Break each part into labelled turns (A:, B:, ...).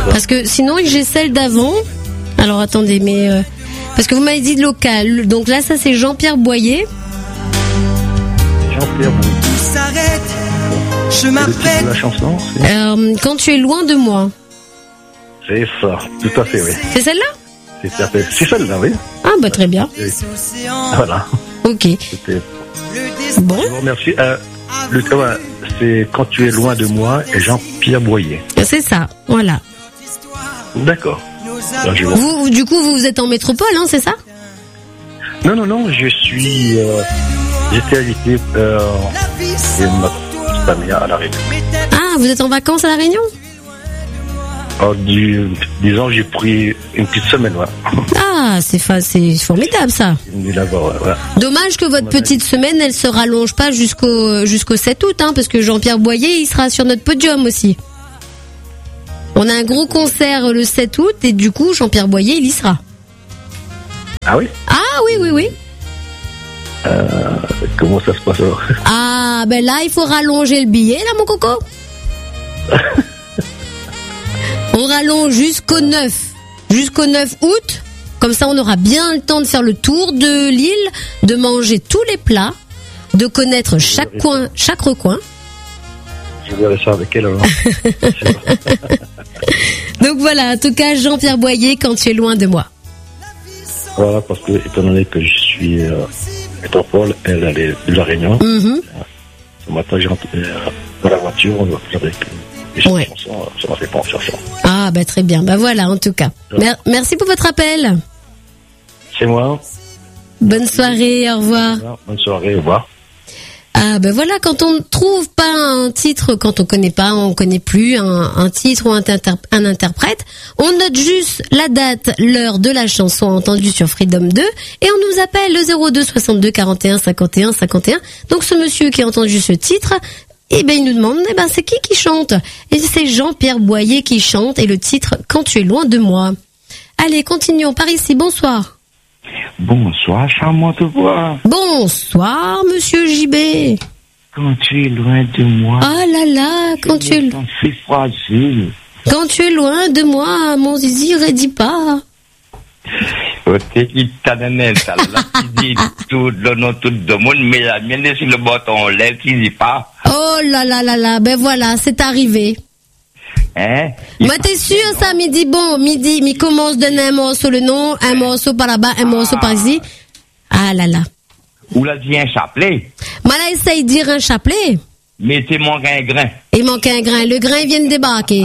A: Parce que sinon, j'ai celle d'avant. Alors attendez, mais parce que vous m'avez dit de local. Donc là, ça c'est Jean-Pierre Boyer.
B: Jean-Pierre Boyer.
C: S'arrête, je m'appelle.
B: La chanson,
A: Quand tu es loin de moi.
B: c'est ça, tout à fait, oui.
A: C'est celle-là?
B: C'est celle-là, oui.
A: Ah bah très bien.
B: Voilà.
A: Ok.
B: C'était...
A: Bon.
B: Je vous remercie. C'est Quand tu es loin de moi et Jean-Pierre Boyer.
A: C'est ça. Voilà.
B: D'accord. Alors,
A: Vous, du coup, vous êtes en métropole, hein, c'est ça?
B: Non, j'étais invité chez ma petite amie à La Réunion.
A: Ah, vous êtes en vacances à La Réunion?
B: Disons, j'ai pris une petite semaine, ouais.
A: Ah, c'est formidable ça. Dommage que votre petite semaine, elle se rallonge pas jusqu'au 7 août, hein, parce que Jean-Pierre Boyer, il sera sur notre podium aussi. On a un gros concert le 7 août et du coup, Jean-Pierre Boyer, il y sera.
B: Ah oui?
A: Ah oui.
B: Comment ça se passe alors?
A: Ah, ben là, il faut rallonger le billet, là, mon coco. On rallonge jusqu'au 9 août. Comme ça, on aura bien le temps de faire le tour de l'île, de manger tous les plats, de connaître chaque coin, chaque recoin.
B: Je verrai ça avec elle alors.
A: Donc voilà, en tout cas, Jean-Pierre Boyer, Quand tu es loin de moi.
B: Voilà, parce que, étant donné que je suis métropole, elle est de La Réunion. Ce matin, j'ai rentré dans la voiture, on va faire des chansons, ça m'a fait penser à ça.
A: Ah, bah très bien, bah voilà, en tout cas. Merci pour votre appel.
B: C'est moi.
A: Bonne soirée, au revoir.
B: Bonne soirée, au revoir.
A: Ah ben voilà, quand on ne trouve pas un titre, quand on connaît plus un titre ou un interprète, on note juste la date, l'heure de la chanson entendue sur Freedom 2 et on nous appelle le 02 62 41 51 51. Donc ce monsieur qui a entendu ce titre, eh ben il nous demande, c'est qui chante? Et c'est Jean-Pierre Boyer qui chante et le titre Quand tu es loin de moi. Allez, continuons par ici, bonsoir.
D: Bonsoir, charmante voix.
A: Bonsoir, monsieur JB.
D: Quand tu es loin de moi.
A: Ah là là, quand tu es...
D: C'est fragile.
A: Quand tu es loin de moi, mon zizi, redis pas.
D: T'es qui t'a donné, t'as là qui dit tout le nom, tout le monde, mais la mienne, c'est le bâton lève qui dit pas.
A: Oh là là là là, ben voilà, c'est arrivé.
D: Hein?
A: Moi, t'es sûr, ça, midi, mi commence donner un morceau le nom, un morceau par là-bas, un morceau par ici. Ah là là.
D: Ou l'a dit un chapelet.
A: Moi, là, essaye de dire un chapelet.
D: Mais t'es manqué un grain.
A: Il manque un grain. Le grain vient de débarquer.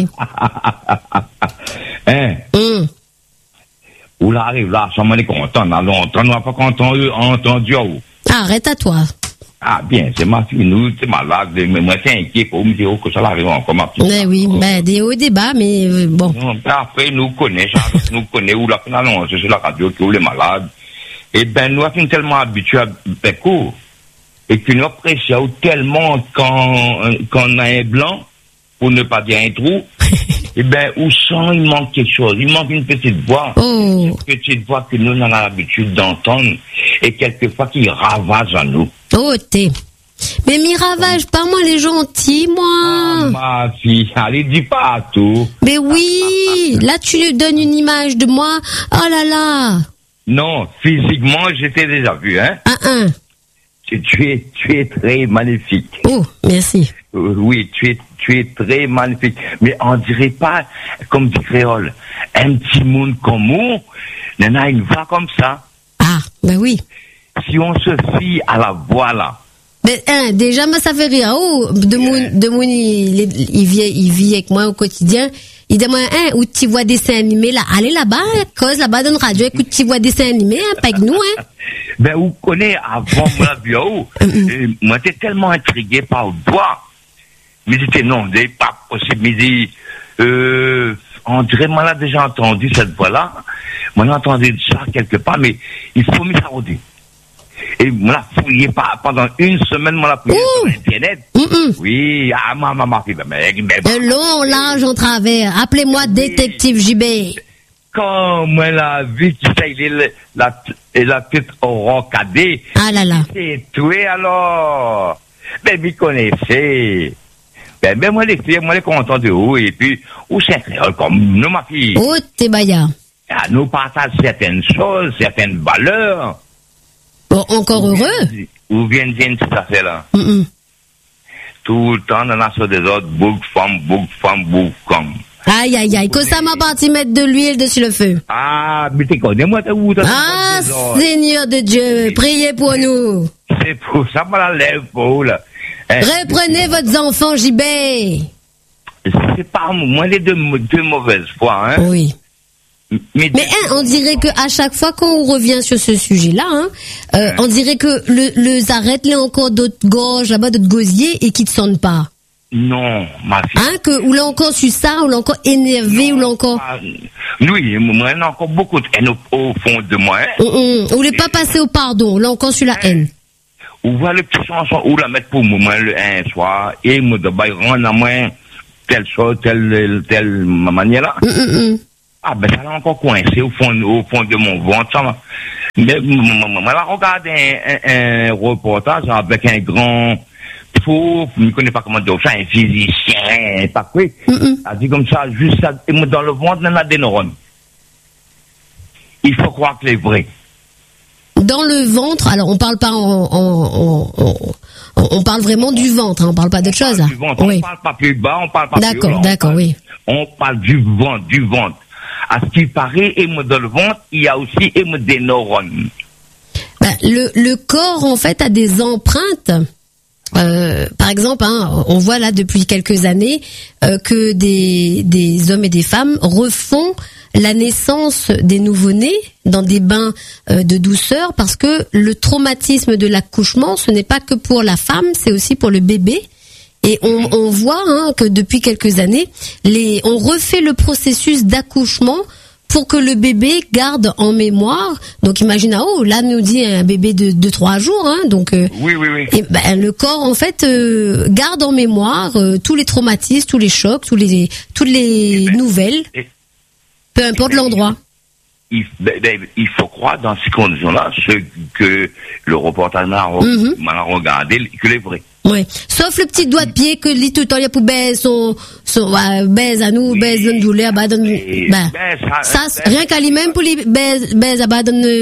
D: Hein? Ou là, arrive là, ça m'en est content, là, longtemps, on n'a pas entendu,
A: Arrête à toi.
D: Ah, bien, c'est ma fille, nous, c'est malade, mais moi, c'est inquiet pour me dire que ça arrive encore, ma petite.
A: Mais oui, des hauts et des bas, mais bon.
D: Après, nous connaissons, où la finale, c'est sur la radio, qui est malade. Et ben, nous sommes tellement habitués à Péco, et que nous apprécions tellement quand on a un blanc, pour ne pas dire un trou, et ben, où sent, il manque quelque chose, il manque une petite voix. Une petite voix que nous, on a l'habitude d'entendre, et quelquefois qui ravage à nous.
A: Oh, mais m'y ravage pas, moi, les gentils, moi.
D: Ah, ma fille, allez, dis pas à tout.
A: Mais oui, là, tu lui donnes une image de moi. Oh là là.
D: Non, physiquement, j'étais déjà vu, hein. Tu es très magnifique.
A: Oh, merci.
D: Oui, tu es très magnifique. Mais on dirait pas, comme du créole, un petit monde comme nous, on a une voix comme ça.
A: Ah, ben oui.
D: Si on se fie à la voix là.
A: Mais déjà, moi, ça fait rire. Oh, il vit avec moi au quotidien. Il dit moi, où tu vois des dessins animés là, allez là-bas, cause là-bas dans la radio, écoute, tu vois des dessins animés, pas avec nous, hein.
D: Ben, vous connaissez, avant moi, moi, j'étais tellement intrigué par le voix. Mais j'étais non, c'est pas possible. Mais dit, on dirait, moi, là, déjà entendu cette voix-là. Moi, j'ai entendu ça quelque part, mais il faut m'y s'arrêter. Et moi, la fouillé pendant une semaine, moi, la fouillé sur Internet. Oui, ma fille,
A: de long, large, en travers. Appelez-moi détective JB.
D: Quand moi, la vie qui ça, il est la tête au rocadé.
A: Ah là là.
D: C'est tué, alors. Mais, vous connaissez. Ben, moi, les content de vous, et puis, ou c'est créole comme nous, ma fille.
A: Oh, t'es baya.
D: Nous partageons certaines choses, certaines valeurs.
A: Bon, encore heureux.
D: Où viennent cette affaire-là? Tout le temps, dans la sorte des autres, bouk, femme.
A: Aïe, aïe, aïe, que ça m'a parti mettre de l'huile dessus le feu.
D: Ah, mais t'es quoi? Dis-moi, t'es où?
A: Ah, Seigneur de Dieu, priez pour nous.
D: C'est pour ça, moi, la lève pour, là.
A: Reprenez votre enfant, JB.
D: C'est pas moi, les deux mauvaises fois, hein.
A: Oui. Mais on dirait que à chaque fois qu'on revient sur ce sujet-là, on dirait que le Zaret là encore d'autres gorges là-bas, d'autres gosiers et qui te sonnent pas.
D: Non, ma fille.
A: Ou là encore sur ça, ou là encore énervé, non, ou là encore.
D: Oui, moi, il y a encore beaucoup de haine au fond de moi.
A: Ou les pas passer au pardon, là encore sur la haine.
D: Ou voir le petit chanson, ou la mettre pour moi le un soir, et me rendre à moi telle chose, telle manière-là. Ah, ben, ça l'a encore coincé au fond de mon ventre, ça va. Mais, moi, là, regarde un reportage avec un grand faux, je ne connais pas comment dire ça, un physicien, pas quoi. A dit comme ça, juste ça, dans le ventre, il y a des neurones. Il faut croire que c'est vrai.
A: Dans le ventre, alors on parle pas on parle vraiment du ventre, hein, on parle pas d'autre chose, là.
D: Du ventre, oui. On parle pas plus bas, on parle pas plus haut.
A: D'accord, oui.
D: On parle du ventre. À ce qui paraît, et dans le ventre, il y a aussi des neurones.
A: Ben, le corps, en fait, a des empreintes. Par exemple, on voit là depuis quelques années que des hommes et des femmes refont la naissance des nouveau-nés dans des bains de douceur parce que le traumatisme de l'accouchement, ce n'est pas que pour la femme, c'est aussi pour le bébé. Et on voit que depuis quelques années, on refait le processus d'accouchement pour que le bébé garde en mémoire. Donc imagine, là nous dit un bébé de 3 jours, donc
D: oui.
A: Et ben le corps en fait garde en mémoire tous les traumatismes, tous les chocs, toutes les nouvelles, peu importe l'endroit.
D: Il faut croire dans ces conditions-là ce que le reportage m'a regardé, que c'est vrai.
A: Oui, sauf le petit doigt de pied que lit tout le temps il y a pour baise baise à nous, baise donne douleur, ça rien qu'à lui même pour lui baise à bas donne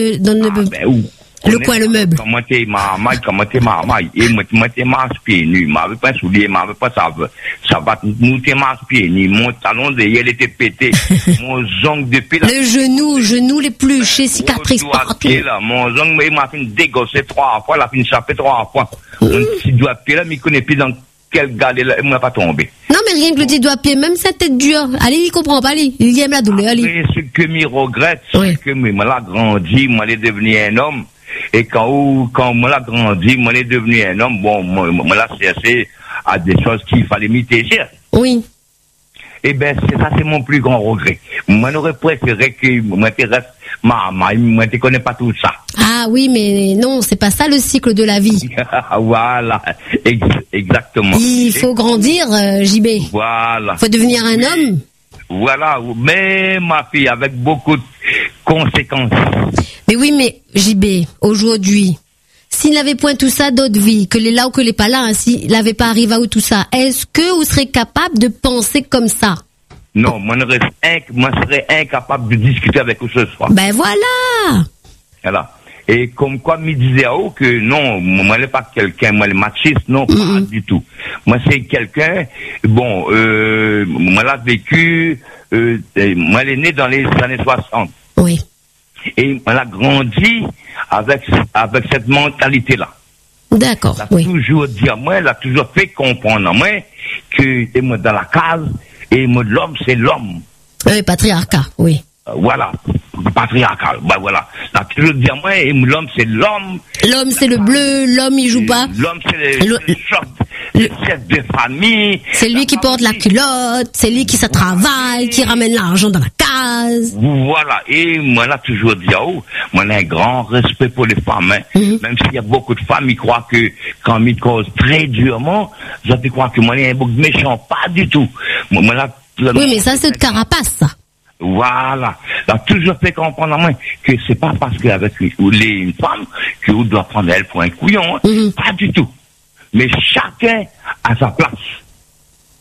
A: le coin le meuble.
D: Comment t'es marmaille et moi t'es marche pied nu, m'avait pas soulier, m'avait pas ça va nous t'es marche pied nu, mon talon de il était pété, mon zongle de pied
A: le genou les plus chez cicatrices partout.
D: Mon zongle m'a fait dégosser 3 fois, la fin chapé 3 fois. Mon petit doigt de pied là, mais connaît plus dans quel galère là, il m'a pas tombé.
A: Non mais rien que le petit doigt de pied, même sa tête dure. Allez, il comprend pas, il aime la douleur, allez.
D: Ce que m'y regrette, c'est que moi l'a grandi, moi l'ai devenu un homme. Et quand moi l'a grandi, moi l'ai devenu un homme, bon, moi l'a cherché à des choses qu'il fallait m'étéger.
A: Oui.
D: Eh ben, c'est mon plus grand regret. Moi, j'aurais préféré que moi, te reste moi, te connais pas tout ça.
A: Ah oui, mais non, c'est pas ça le cycle de la vie.
D: Voilà. Exactement.
A: Il faut grandir, JB.
D: Voilà.
A: Faut devenir un homme.
D: Voilà. Mais, ma fille, avec beaucoup de conséquences.
A: Mais oui, mais JB, aujourd'hui, s'il n'avait point tout ça d'autres vies, que les là ou que les pas là, s'il n'avait pas arrivé à où tout ça, est-ce que vous serez capable de penser comme ça?
D: Non, moi serais incapable de discuter avec eux ce soir.
A: Ben voilà.
D: Voilà. Et comme quoi, me disait que non, moi n'est pas quelqu'un, moi le machiste, non, pas du tout. Moi c'est quelqu'un, bon, moi l'a vécu, moi elle est né dans les années 60.
A: Oui.
D: Et elle a grandi avec cette mentalité-là.
A: D'accord,
D: oui. Elle a toujours dit à moi, elle a toujours fait comprendre à moi que moi dans la case, et moi l'homme c'est l'homme.
A: Oui, patriarcat, oui.
D: Voilà, patriarcal, ben voilà. Elle a toujours dit à moi, et l'homme c'est l'homme.
A: L'homme c'est le bleu, l'homme il joue pas.
D: L'homme c'est le chef de famille.
A: C'est lui qui porte la culotte, c'est lui qui se travaille, qui ramène l'argent dans la case.
D: Voilà, et moi là toujours dit, moi j'ai un grand respect pour les femmes, même s'il y a beaucoup de femmes qui croient que quand ils causent très durement, je crois que moi j'ai un bouc méchant, pas du tout. Moi, là,
A: oui, mais ça c'est de carapace, ça.
D: Voilà. Il a toujours fait comprendre à moi que c'est pas parce qu'avec une femme que vous doit prendre elle pour un couillon, pas du tout. Mais chacun a sa place.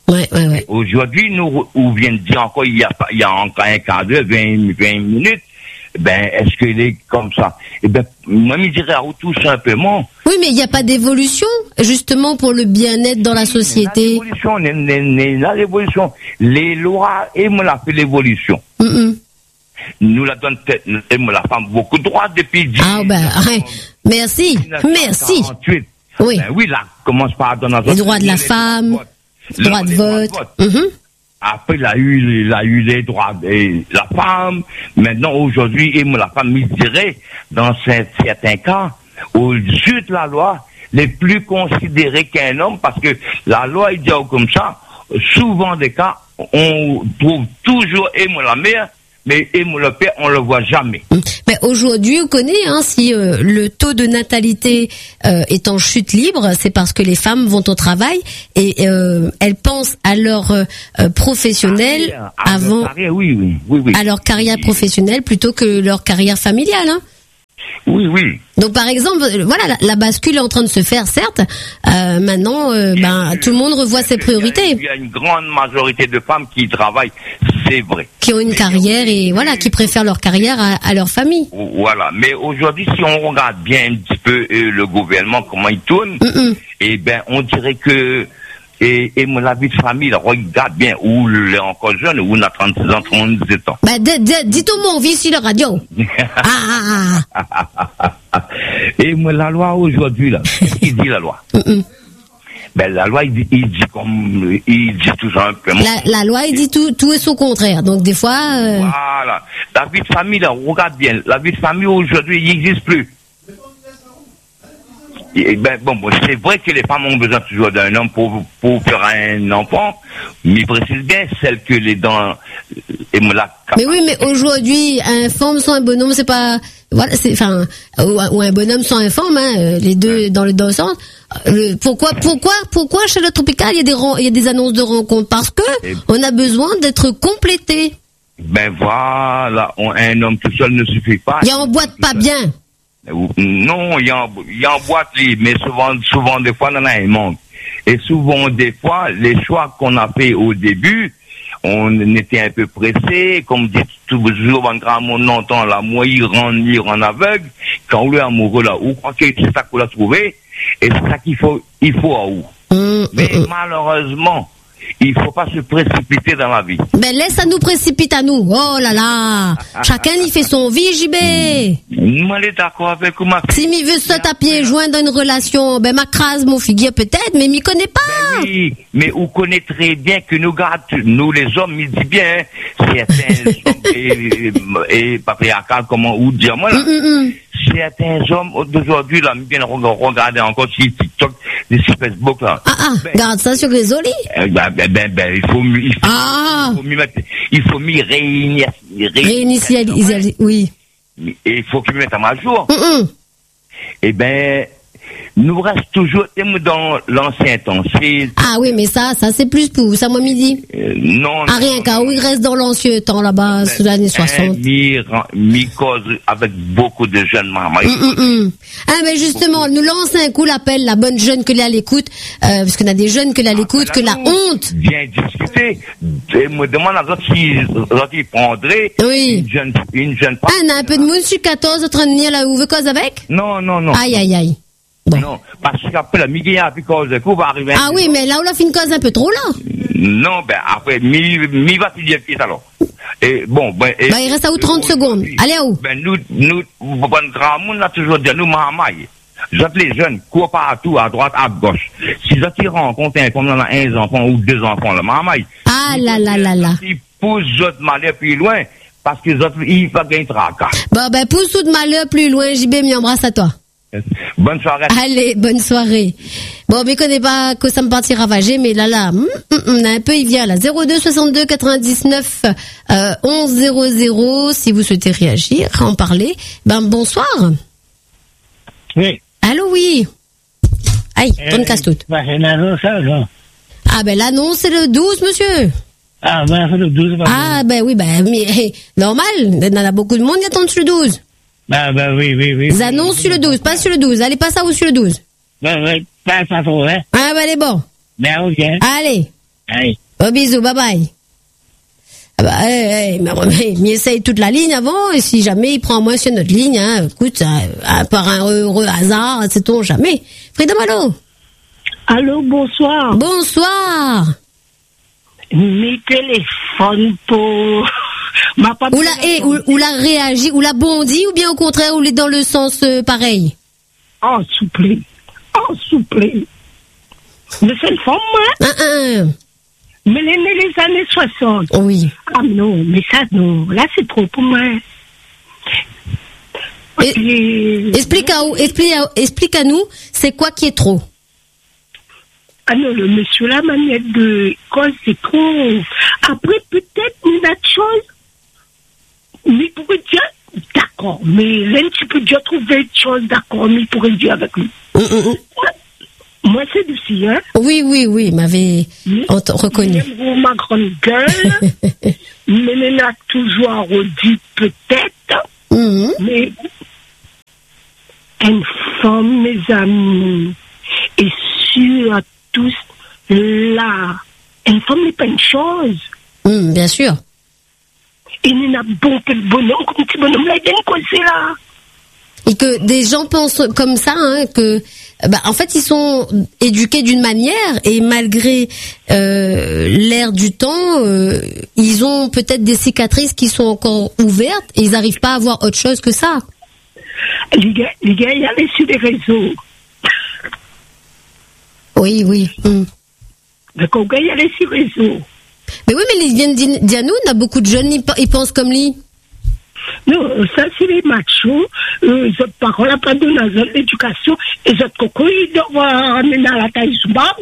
A: Ouais.
D: Aujourd'hui, nous, ou vient de dire encore, il y a encore un quart d'heure, 20 minutes, ben, est-ce qu'il est comme ça? Eh ben, moi, je dirais tout simplement.
A: Oui, mais il n'y a pas d'évolution, justement, pour le bien-être dans la société.
D: La révolution. Les lois, et me l'a fait l'évolution. Nous la donne et me la femme beaucoup de droits depuis 10
A: Ah, ben, merci.
D: 1948.
A: Oui.
D: Ben oui, là, commence par donner
A: les droits de la femme, le droit de vote.
D: Après, il a eu les droits de la femme. Maintenant, aujourd'hui, et la femme, il dirait, dans certains cas, au-dessus de la loi, les plus considérés qu'un homme, parce que la loi, il dit comme ça, souvent des cas, on trouve toujours la mère, mais le père, on le voit jamais.
A: Mais aujourd'hui, on connaît, si le taux de natalité est en chute libre, c'est parce que les femmes vont au travail et elles pensent à leur professionnel avant, à leur carrière professionnelle plutôt que leur carrière familiale.
D: Oui.
A: Donc par exemple, voilà, la bascule est en train de se faire, certes. Maintenant, tout le monde revoit ses priorités.
D: Il y a une grande majorité de femmes qui travaillent, c'est vrai.
A: Qui ont une carrière et voilà, qui préfèrent leur carrière à leur famille.
D: Voilà. Mais aujourd'hui, si on regarde bien un petit peu le gouvernement, comment il tourne, eh ben, on dirait que et la vie de famille, là, regarde bien, où il est encore jeune, où on a 36 ans, 37 ans.
A: Dites-moi, on vit sur la radio.
D: Et moi, la loi aujourd'hui, là, qu'est-ce qu'il dit la loi? Ben, la loi, il dit tout simplement.
A: La loi, il dit tout et son contraire. Donc, des fois,
D: Voilà. La vie de famille, là, regarde bien. La vie de famille aujourd'hui, il n'existe plus. Et ben, c'est vrai que les femmes ont besoin toujours d'un homme pour faire un enfant, mais précise bien, celle que les dents,
A: Mais oui, mais aujourd'hui, un femme sans un bonhomme, c'est pas, voilà, ou un bonhomme sans un femme, les deux dans le sens. Pourquoi chez le Tropical, il y a des annonces de rencontres? Parce que on a besoin d'être complété.
D: Ben voilà, un homme tout seul ne suffit pas.
A: Il emboîte pas bien.
D: Non, il emboîte, mais souvent des fois, il y en a un manque. Et souvent des fois, les choix qu'on a fait au début, on était un peu pressé, comme dit toujours un grand monde entend la moitié lire en aveugle, quand on est amoureux là, ou croit que c'est ça qu'on a trouvé, et c'est ça qu'il faut à où. Mais malheureusement, il faut pas se précipiter dans la vie.
A: Ben laisse à nous précipiter à nous. Oh là là. Chacun y fait son vie, JB.
D: Moi, je suis d'accord avec ma fille.
A: Si m'y veut se taper joindre dans une relation, ben m'acrase mon figuier peut-être, mais m'y connaît pas.
D: Ben oui, mais on connaît très bien que nous les hommes, il dit bien, certains hommes et patriarcal, comment ou dire moi là. Certains hommes d'aujourd'hui là, bien regarder encore sur TikTok, sur Facebook là.
A: Garde ça sur les olis.
D: Il faut m'y
A: réinitialiser, oui.
D: Et il faut qu'il me mette à ma jour. Eh ben, nous reste toujours dans l'ancien temps.
A: Ah oui, mais ça c'est plus pour ça, moi, midi.
D: Non.
A: Rien qu'à où il reste dans l'ancien temps, là-bas, sous l'année 60.
D: Mi cause avec beaucoup de jeunes mamans.
A: Mais justement, nous lance un coup l'appel, la bonne jeune que l'à l'écoute, parce qu'on a des jeunes que l'à l'écoute, que la honte.
D: Viens discuter. Et me demande à l'autre s'il prendrait une jeune femme.
A: On a un peu de monde sur 14 en train de venir là où veut cause avec?
D: Non.
A: Aïe. Bon.
D: Non, parce qu'après la mi a cause de coup va arriver.
A: Ah oui, mais là on a fait une cause un peu trop là.
D: Non, ben après mi va te dire qui alors. Et bon, il
A: reste à où 30 secondes. Allez à où?
D: Ben nous bon grand monde a toujours dit nous mahamaï. Les jeunes courent partout à droite à gauche. Si ils rencontrent un comme on a un enfant ou deux enfants là mahamaï.
A: Ah là.
D: Ils poussent d'autres malheurs plus loin parce que autres ils vont gagner tracas.
A: Ben pousse tout de malheur plus loin, JB m'embrasse à toi.
D: Bonne soirée.
A: Allez, bonne soirée. Bon, mais connais pas que ça me partit ravager, mais là, on a un peu, il vient là. 02 62 99 11 00, si vous souhaitez réagir, en parler. Bonsoir.
E: Oui.
A: Allô, oui. Aïe, on casse tout.
E: C'est l'annonce, là.
A: Ah, l'annonce, c'est le 12, monsieur.
E: Ah, c'est le 12.
A: Oui, mais normal. Il y en a beaucoup de monde qui attendent sur le 12.
E: Oui.
A: Ils annoncent sur le 12, pas sur le 12. Allez, pas ça ou sur le 12?
E: Pas trop, hein.
A: Elle est bon.
E: Ok.
A: Allez.
E: Allez.
A: Bisous, bye bye. Ah bah, mais essaye toute la ligne avant, et si jamais il prend moins sur notre ligne, hein, écoute, par un heureux hasard, sait-on jamais. Freedom, allô?
F: Allô, bonsoir.
A: Bonsoir.
F: Mes téléphones pour...
A: Ou la réagit, ou la bondit, ou bien au contraire, ou l'est dans le sens pareil?
F: Oh, s'il vous plaît. Mais c'est le fond, moi. Mais les années 60.
A: Oui.
F: Ah non, mais ça, non. Là, c'est trop pour moi.
A: Explique à nous, c'est quoi qui est trop?
F: Ah non, le monsieur, la manière de cause, c'est trop. Après, peut-être une autre chose. Mais pour dire, d'accord. Mais là, tu peux déjà trouver une chose, d'accord. Mais il pourrait dire avec lui. Moi, c'est d'ici, hein?
A: Oui, m'avait reconnu.
F: Ma grande gueule, mais elle a toujours redit peut-être, mais une femme, mes amis, et surtout là, une femme n'est pas une chose.
A: Bien sûr.
F: Et il y a bon que le bonhomme, comme petit bonhomme, là, il vient causer là.
A: Et que des gens pensent comme ça, hein, que en fait ils sont éduqués d'une manière, et malgré l'ère du temps, ils ont peut-être des cicatrices qui sont encore ouvertes, et ils n'arrivent pas à voir autre chose que ça.
F: Les gars, il y avait sur les réseaux.
A: Oui.
F: D'accord, il y avait sur les réseaux.
A: Mais oui, mais ils viennent d'Ianou, on a beaucoup de jeunes, ils pensent comme lui.
F: Non, ça c'est les machos, les autres parents, la pas de l'éducation, et les autres cocos, ils doivent amener à la taille sous barbe,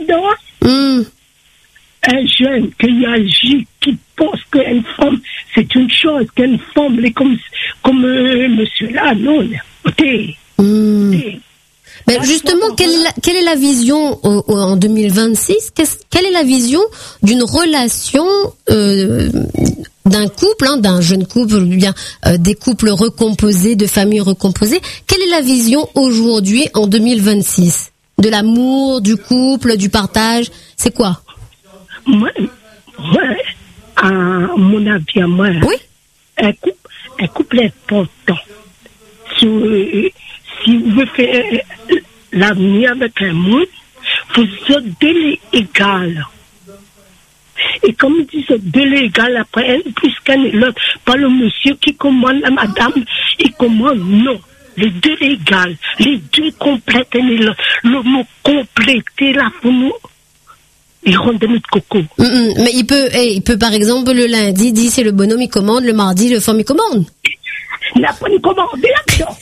F: Un jeune qui agit, qui pense qu'une femme, c'est une chose, qu'une femme, comme monsieur là, non, écoutez.
A: Mais justement, quelle est la vision en 2026? Quelle est la vision d'une relation d'un couple, d'un jeune couple, ou bien des couples recomposés, de familles recomposées? Quelle est la vision aujourd'hui en 2026 de l'amour, du couple, du partage? C'est quoi?
F: Moi, à mon avis, à moi,
A: oui?
F: un couple est important. Si vous voulez faire l'avenir avec un monde, vous êtes délai égal. Et comme dit ce délai égal, après, un plus qu'un et l'autre, pas le monsieur qui commande la madame, il commande, non. Les deux égal, les deux complètent un et l'autre. Le mot compléter là pour nous, il rentre de notre coco.
A: Mais il peut par exemple le lundi dire c'est le bonhomme il commande, le mardi le femme il commande.
F: N'a pas une commande là-dedans.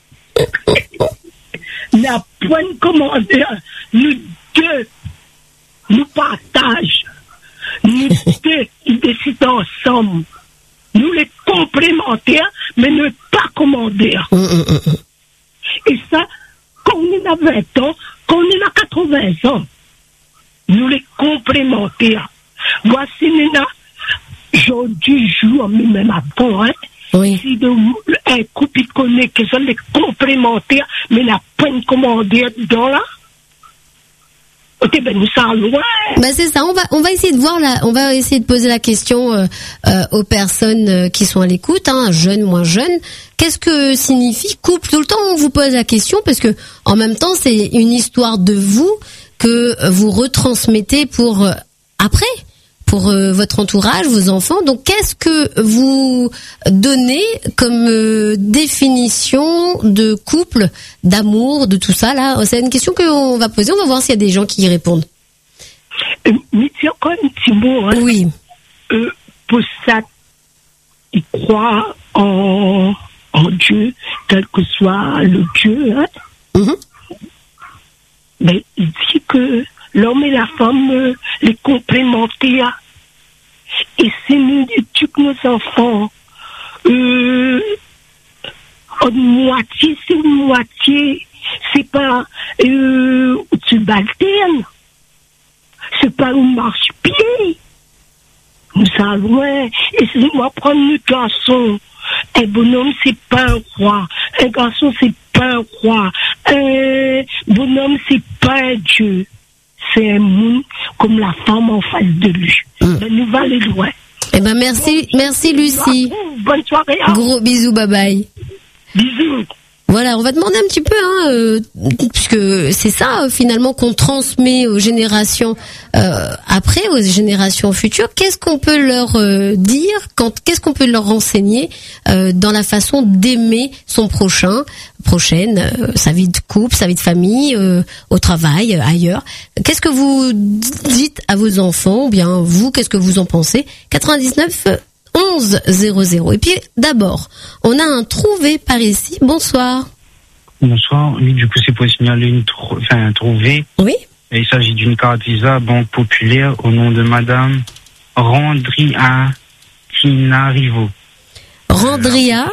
F: N'a pas une commande. Nous deux, nous partageons. Nous deux, ils décident ensemble. Nous les complémentaires, mais ne pas commander. Et ça, quand on est à 20 ans, quand on est à 80 ans, nous les complémentaires. Voici, Nina, aujourd'hui, jour, même avant, hein.
A: Oui.
F: Si un couple il connaît que sont les complémentaires, mais n'a pas une commandée dedans là. Ok, nous sommes loin.
A: C'est ça. On va essayer de voir on va essayer de poser la question aux personnes qui sont à l'écoute, jeunes, moins jeunes. Qu'est-ce que signifie couple? Tout le temps, on vous pose la question parce que en même temps, c'est une histoire de vous que vous retransmettez pour après. Pour votre entourage, vos enfants. Donc, qu'est-ce que vous donnez comme définition de couple, d'amour, de tout ça là? C'est une question qu'on va poser. On va voir s'il y a des gens qui y répondent.
F: Mais tiens, encore un petit mot. Hein.
A: Oui.
F: Pour ça, il croit en Dieu, quel que soit le Dieu. Hein. Mais il dit que l'homme et la femme, les complémentaires. Et si nous éduquons nos enfants, une moitié, c'est une moitié. C'est pas tu balternes. C'est pas une marche-pied. Nous sommes loin. Et si moi prendre le garçon, un bonhomme, c'est pas un roi. Un garçon, c'est pas un roi. Un bonhomme, c'est pas un Dieu. c'est un monde comme la femme en face de lui. Mais nous va aller loin.
A: Eh ben, merci Lucie.
F: Bonne soirée.
A: Gros bisous, bye bye.
F: Bisous.
A: Voilà, on va demander un petit peu, puisque c'est ça finalement qu'on transmet aux générations après, aux générations futures. Qu'est-ce qu'on peut leur dire, qu'est-ce qu'on peut leur renseigner dans la façon d'aimer son prochaine, sa vie de couple, sa vie de famille, au travail, ailleurs. Qu'est-ce que vous dites à vos enfants, ou bien vous, qu'est-ce que vous en pensez? 99 11 00. Et puis d'abord, on a un trouvé par ici. Bonsoir.
G: Bonsoir. Oui, du coup, c'est pour signaler un trouvé.
A: Oui.
G: Et il s'agit d'une carte Visa Banque Populaire au nom de Madame Randria Tinarivo.
A: Randria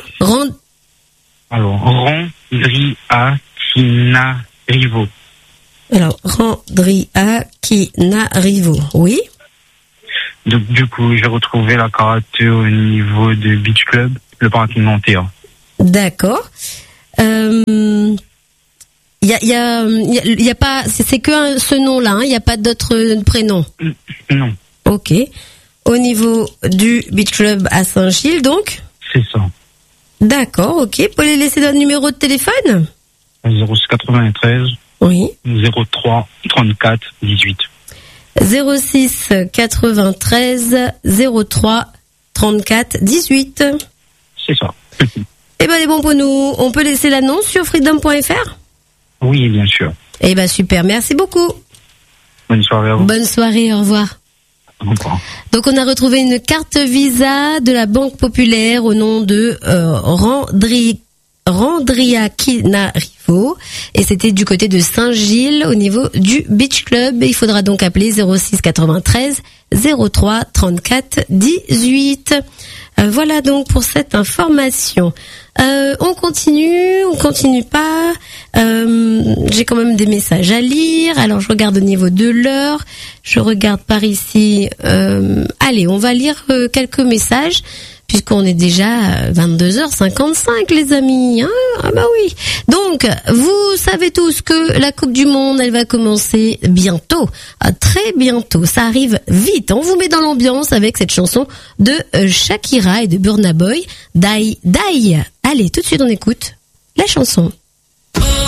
G: Tinarivo.
A: Alors, Randria Tinarivo. Oui.
G: Donc, du coup, j'ai retrouvé la carte au niveau de Beach Club, le parc Nanterre.
A: D'accord. Il y a pas, c'est que ce nom-là, hein, il n'y a pas d'autres prénoms.
G: Non.
A: Ok. Au niveau du Beach Club à Saint-Gilles, donc.
G: C'est ça.
A: D'accord, ok. Vous pouvez laisser notre numéro de téléphone?
G: 0693.
A: Oui.
G: 03 34 18.
A: 06 93 03 34 18.
G: C'est ça.
A: Eh ben, les bons pour nous. On peut laisser l'annonce sur freedom.fr?
G: Oui, bien sûr.
A: Eh ben, super. Merci beaucoup.
G: Bonne soirée à vous.
A: Bonne soirée. Au revoir.
G: Au revoir.
A: Donc, on a retrouvé une carte Visa de la Banque Populaire au nom de Randria Kinarivo, et c'était du côté de Saint-Gilles au niveau du Beach Club. Il faudra donc appeler 06 93 03 34 18. Voilà donc pour cette information. On continue pas. J'ai quand même des messages à lire. Alors je regarde au niveau de l'heure. Je regarde par ici. Allez, on va lire quelques messages, puisqu'on est déjà à 22h55, les amis. Ah bah oui. Donc, vous savez tous que la Coupe du Monde, elle va commencer bientôt. Très bientôt. Ça arrive vite. On vous met dans l'ambiance avec cette chanson de Shakira et de Burna Boy. Die. Allez, tout de suite, on écoute la chanson.